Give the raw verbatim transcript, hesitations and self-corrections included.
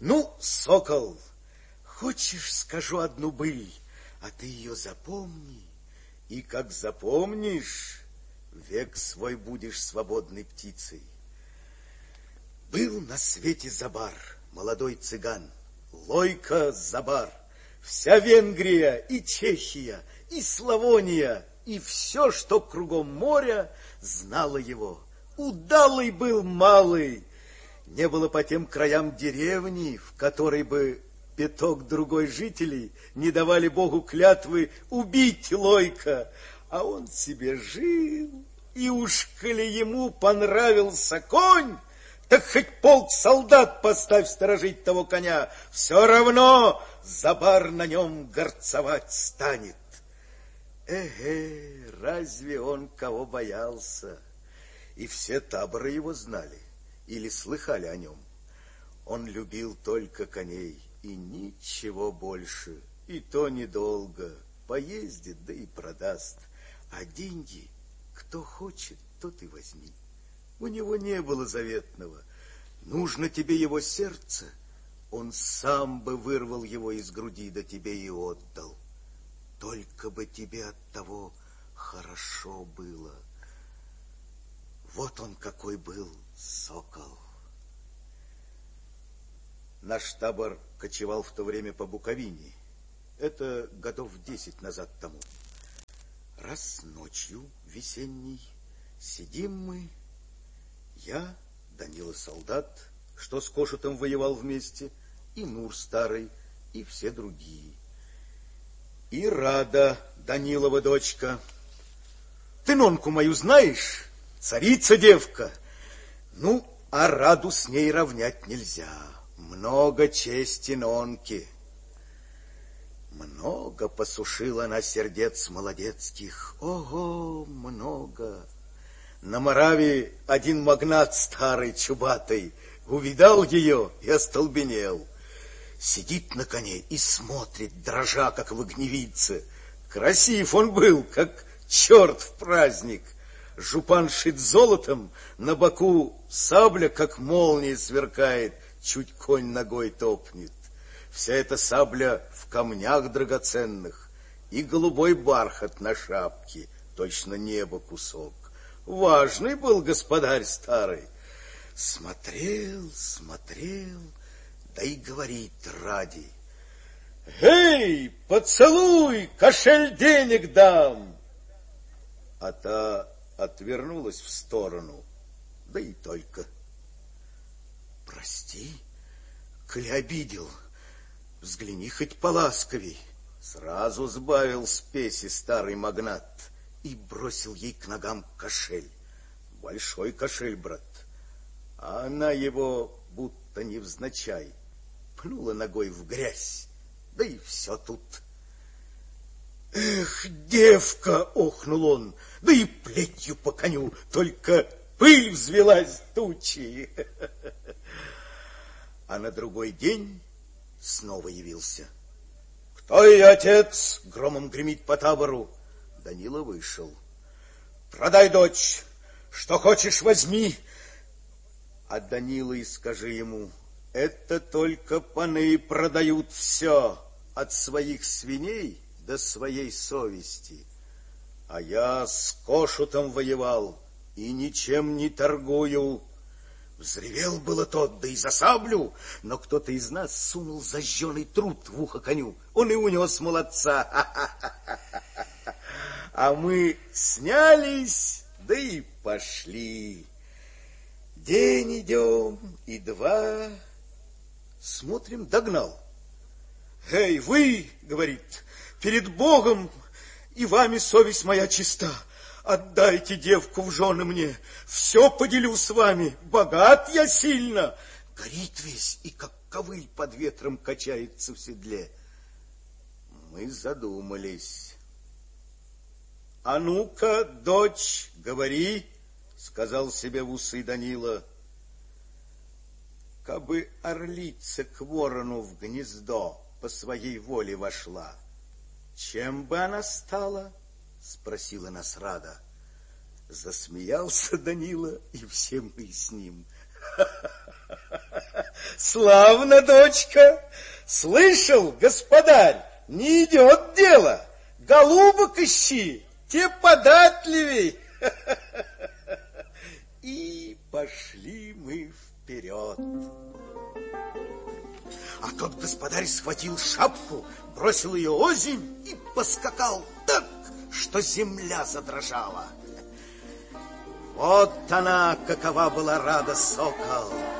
Ну, сокол, хочешь, скажу одну быль, а ты ее запомни, и как запомнишь, век свой будешь свободной птицей. Был на свете Забар, молодой цыган, Лойко Забар. Вся Венгрия и Чехия, и Славония, и все, что кругом моря, знало его. Удалый был малый. Не было по тем краям деревни, в которой бы пяток другой жителей не давали Богу клятвы убить Лойка. А он себе жил, и уж коли ему понравился конь, так хоть полк солдат поставь сторожить того коня, все равно Забар на нем горцевать станет. Эге, разве он кого боялся? И все таборы его знали или слыхали о нем. Он любил только коней и ничего больше, и то недолго. Поездит, да и продаст. А деньги, кто хочет, тот и возьми. У него не было заветного. Нужно тебе его сердце, он сам бы вырвал его из груди, да тебе и отдал. Только бы тебе от того хорошо было. Вот он какой был сокол. Наш табор кочевал в то время по Буковине. Это годов десять назад тому. Раз ночью весенней сидим мы, я, Данила солдат, что с Кошутом воевал вместе, и Нур старый, и все другие. И Рада, Данилова дочка. Ты нонку мою знаешь? Царица девка. Ну, а Раду с ней равнять нельзя. Много чести нонки. Много посушила она сердец молодецких. Ого, много. На Моравии один магнат старый, чубатый, увидал ее и остолбенел. Сидит на коне и смотрит, дрожа, как в огневице. Красив он был, как черт в праздник. Жупан шит золотом, на боку сабля, как молния, сверкает, чуть конь ногой топнет. Вся эта сабля в камнях драгоценных, и голубой бархат на шапке, точно небо кусок. Важный был господарь старый. Смотрел, смотрел, да и говорит Ради: «Эй, поцелуй, кошель денег дам!» А та отвернулась в сторону, да и только. Прости, коли обидел, взгляни хоть поласковей. Сразу сбавил спеси старый магнат и бросил ей к ногам кошель. Большой кошель, брат. А она его, будто невзначай, пнула ногой в грязь, да и все тут. Эх, девка, охнул он, да и плетью по коню, только пыль взвелась тучи. А на другой день снова явился. Кто и отец? Громом гремит по табору. Данила вышел. Продай дочь, что хочешь возьми. А Данила и скажи ему: это только паны продают все, от своих свиней до своей совести. А я с Кошутом воевал и ничем не торгую. Взревел было тот, да и за саблю, но кто-то из нас сунул зажженный труд в ухо коню. Он и унес молодца. А мы снялись, да и пошли. День идем, и два. Смотрим, догнал. Эй, вы, говорит, перед Богом и вами совесть моя чиста. Отдайте девку в жены мне, все поделю с вами, богат я сильно. Горит весь, и как ковыль под ветром качается в седле. Мы задумались. А ну-ка, дочь, говори, сказал себе в усы Данила. Кабы орлица к ворону в гнездо по своей воле вошла, чем бы она стала? Спросила нас Рада. Засмеялся Данила, и все мы с ним. Славно, дочка. Слышал, господарь, не идет дело. Голубок ищи, те податливей. И пошли мы вперед. А тот господарь схватил шапку, бросил ее озимь и поскакал так, что земля задрожала. Вот она, какова была рада, сокол.